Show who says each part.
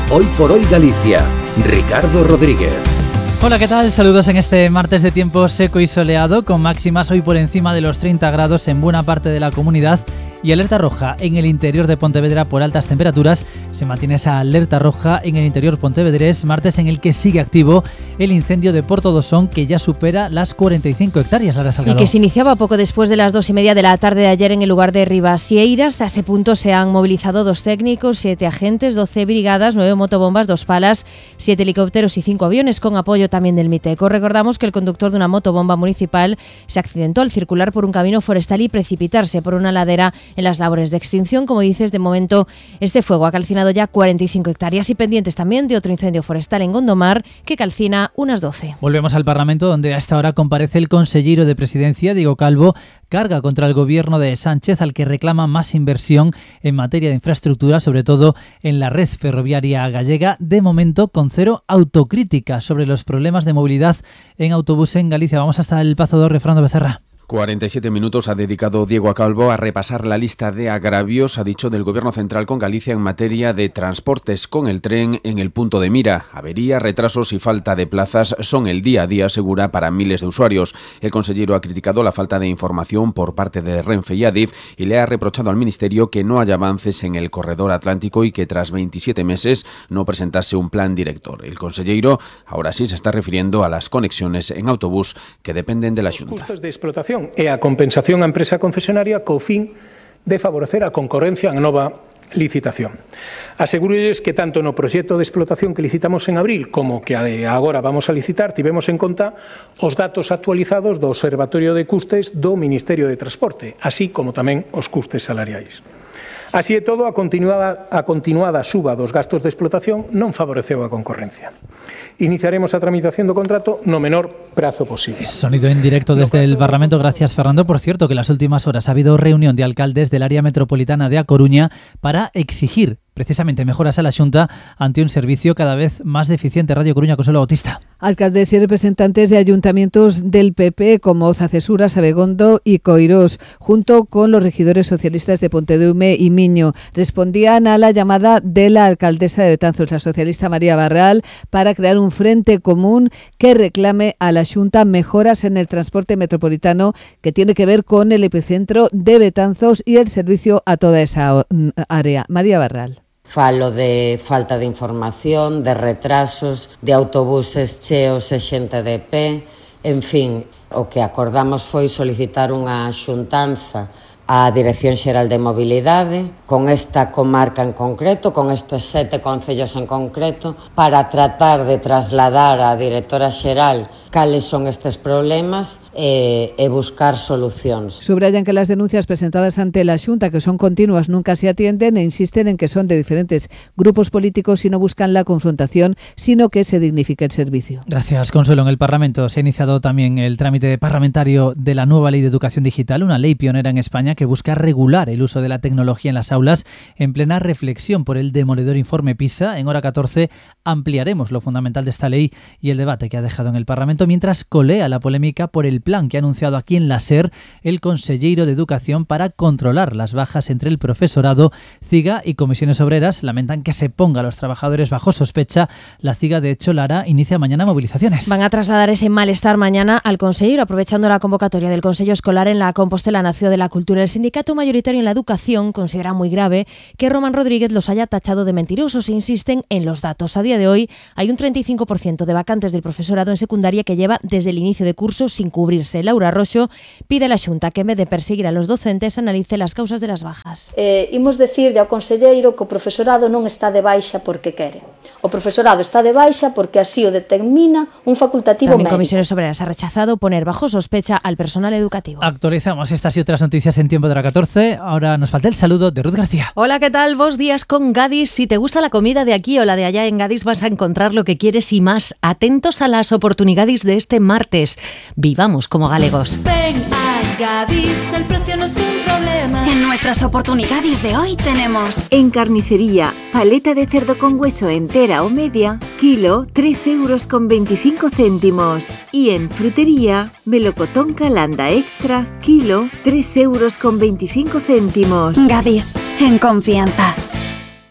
Speaker 1: Hoy por Hoy Galicia. Ricardo Rodríguez.
Speaker 2: Hola, ¿qué tal? Saludos en este martes de tiempo seco y soleado, con máximas hoy por encima de los 30 grados en buena parte de la comunidad y alerta roja en el interior de Pontevedra por altas temperaturas. Se mantiene esa alerta roja en el interior pontevedrés, martes en el que sigue activo el incendio de Porto do Son, que ya supera las 45 hectáreas, Lara Salgado.
Speaker 3: Y que se iniciaba poco después de las 2:30 de la tarde de ayer en el lugar de Ribasieiras. Hasta ese punto se han movilizado 2 técnicos, 7 agentes, 12 brigadas, 9 motobombas, 2 palas, 7 helicópteros y 5 aviones, con apoyo también del Miteco. Recordamos que el conductor de una motobomba municipal se accidentó al circular por un camino forestal y precipitarse por una ladera en las labores de extinción. Como dices, de momento este fuego ha calcinado ya 45 hectáreas y pendientes también de otro incendio forestal en Gondomar que calcina unas 12.
Speaker 2: Volvemos al Parlamento, donde a esta hora comparece el consellero de Presidencia, Diego Calvo, carga contra el gobierno de Sánchez, al que reclama más inversión en materia de infraestructura, sobre todo en la red ferroviaria gallega, de momento con cero autocrítica sobre los problemas de movilidad en autobús en Galicia. Vamos hasta el Pazo de Fernando Becerra.
Speaker 4: 47 minutos ha dedicado Diego Calvo a repasar la lista de agravios, ha dicho, del Gobierno central con Galicia en materia de transportes, con el tren en el punto de mira. Averías, retrasos y falta de plazas son el día a día, asegura, para miles de usuarios. El consellero ha criticado la falta de información por parte de Renfe y Adif y le ha reprochado al Ministerio que no haya avances en el corredor atlántico y que tras 27 meses no presentase un plan director. El consellero ahora sí se está refiriendo a las conexiones en autobús que dependen de la Xunta.
Speaker 5: Custos de explotación e a compensación á empresa concesionaria co fin de favorecer a concorrencia en nova licitación. Asegúrolles que tanto no proxecto de explotación que licitamos en abril como que agora vamos a licitar tivemos en conta os datos actualizados do Observatorio de Custes do Ministerio de Transporte, así como tamén os custes salariais. Así e todo, a continuada suba dos gastos de explotación non favoreceu a concorrencia. Iniciaremos a tramitación do contrato no menor prazo posible.
Speaker 2: Sonido en directo desde el Parlamento. Gracias, Fernando. Por cierto, que en las últimas horas ha habido reunión de alcaldes del área metropolitana de A Coruña para exigir precisamente mejoras a la Xunta ante un servicio cada vez más deficiente. Radio Coruña, Consuelo Bautista.
Speaker 6: Alcaldes y representantes de ayuntamientos del PP como Zacesura, Sabegondo y Coirós, junto con los regidores socialistas de Pontedeume y Miño, respondían a la llamada de la alcaldesa de Betanzos, la socialista María Barral, para crear un frente común que reclame a la Xunta mejoras en el transporte metropolitano que tiene que ver con el epicentro de Betanzos y el servicio a toda esa área. María Barral.
Speaker 7: Falo de falta de información, de retrasos, de autobuses cheos e xente de pé. En fin, o que acordamos foi solicitar unha xuntanza á Dirección Xeral de Mobilidade, con esta comarca en concreto, con estes 7 concellos en concreto, para tratar de trasladar á Directora Xeral cales son estes problemas e buscar solucións.
Speaker 6: Subrayan que las denuncias presentadas ante la Xunta, que son continuas, nunca se atienden e insisten en que son de diferentes grupos políticos y no buscan la confrontación, sino que se dignifique el servicio.
Speaker 2: Gracias, Consuelo. En el Parlamento se ha iniciado también el trámite parlamentario de la nueva Ley de Educación Digital, una ley pionera en España que busca regular el uso de la tecnología en las aulas en plena reflexión por el demoledor informe PISA. En hora 14 ampliaremos lo fundamental de esta ley y el debate que ha dejado en el Parlamento, mientras colea la polémica por el plan que ha anunciado aquí en la SER el consellero de Educación para controlar las bajas entre el profesorado. CIGA y comisiones obreras lamentan que se ponga a los trabajadores bajo sospecha. La CIGA, de hecho, Lara, inicia mañana movilizaciones.
Speaker 3: Van a trasladar ese malestar mañana al consellero, aprovechando la convocatoria del Consello Escolar en la Compostela Nació de la Cultura. El sindicato mayoritario en la educación considera muy grave que Román Rodríguez los haya tachado de mentirosos e insisten en los datos. A día de hoy hay un 35% de vacantes del profesorado en secundaria que lleva desde el inicio de curso sin cubrirse. Laura Roxo pide a la Xunta que, en vez de perseguir a los docentes, analice las causas de las bajas.
Speaker 8: Imos decirlle ao conselleiro que o profesorado non está de baixa porque quere. O profesorado está de baixa porque así o determina un facultativo
Speaker 3: También
Speaker 8: médico.
Speaker 3: Comisiones Obreras ha rechazado poner bajo sospecha al personal educativo.
Speaker 2: Actualizamos estas y otras noticias en tiempo de la 14. Ahora nos falta el saludo de Ruth García.
Speaker 9: Hola, ¿qué tal? Vos días con Gadis. Si te gusta la comida de aquí o la de allá en Gadis, vas a encontrar lo que quieres y más. Atentos a las oportunidades de este martes. Vivamos como galegos.
Speaker 10: Ven a Gadis, el precio no es un problema. En nuestras oportunidades de hoy tenemos:
Speaker 11: en carnicería, paleta de cerdo con hueso entera o media, kilo, 3,25 €. Y en frutería, melocotón calanda extra, kilo, 3,25 €.
Speaker 10: Gadis, en confianza.